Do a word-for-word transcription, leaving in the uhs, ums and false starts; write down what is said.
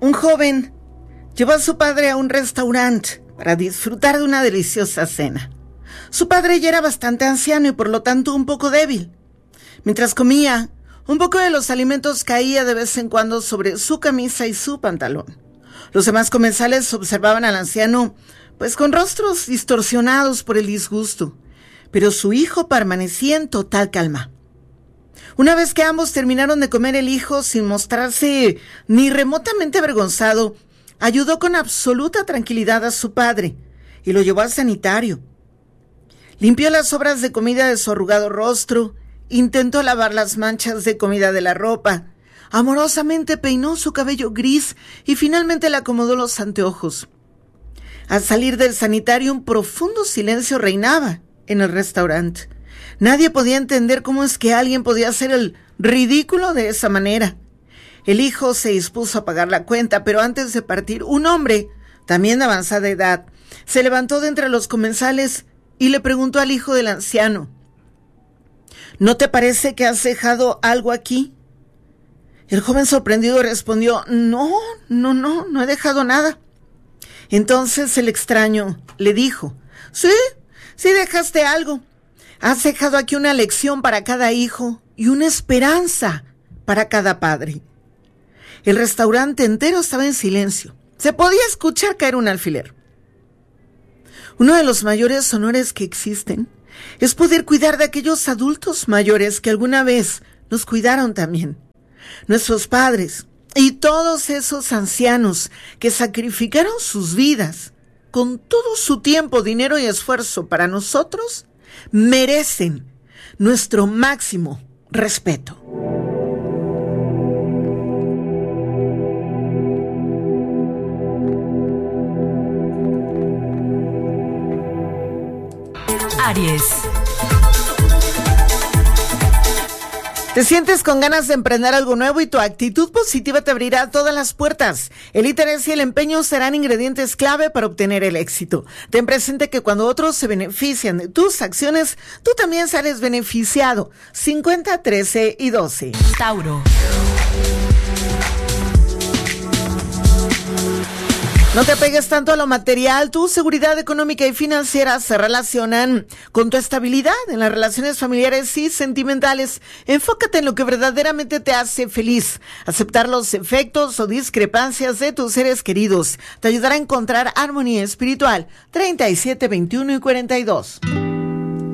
Un joven llevó a su padre a un restaurante para disfrutar de una deliciosa cena. Su padre ya era bastante anciano y por lo tanto un poco débil. Mientras comía, un poco de los alimentos caía de vez en cuando sobre su camisa y su pantalón. Los demás comensales observaban al anciano, pues con rostros distorsionados por el disgusto, pero su hijo permanecía en total calma. Una vez que ambos terminaron de comer, el hijo, sin mostrarse ni remotamente avergonzado, ayudó con absoluta tranquilidad a su padre y lo llevó al sanitario. Limpió las sobras de comida de su arrugado rostro, intentó lavar las manchas de comida de la ropa, amorosamente peinó su cabello gris y finalmente le acomodó los anteojos. Al salir del sanitario, un profundo silencio reinaba en el restaurante. Nadie podía entender cómo es que alguien podía hacer el ridículo de esa manera. El hijo se dispuso a pagar la cuenta, pero antes de partir, un hombre, también de avanzada edad, se levantó de entre los comensales y le preguntó al hijo del anciano: ¿No te parece que has dejado algo aquí? El joven sorprendido respondió: No, no, no, no he dejado nada. Entonces el extraño le dijo: Sí, sí dejaste algo. Has dejado aquí una lección para cada hijo y una esperanza para cada padre. El restaurante entero estaba en silencio. Se podía escuchar caer un alfiler. Uno de los mayores honores que existen es poder cuidar de aquellos adultos mayores que alguna vez nos cuidaron también. Nuestros padres y todos esos ancianos que sacrificaron sus vidas con todo su tiempo, dinero y esfuerzo para nosotros, merecen nuestro máximo respeto. Aries. Te sientes con ganas de emprender algo nuevo y tu actitud positiva te abrirá todas las puertas. El interés y el empeño serán ingredientes clave para obtener el éxito. Ten presente que cuando otros se benefician de tus acciones, tú también sales beneficiado. cincuenta, trece y doce. Tauro. No te pegues tanto a lo material. Tu seguridad económica y financiera se relacionan con tu estabilidad en las relaciones familiares y sentimentales. Enfócate en lo que verdaderamente te hace feliz. Aceptar los efectos o discrepancias de tus seres queridos te ayudará a encontrar armonía espiritual. treinta y siete, veintiuno y cuarenta y dos.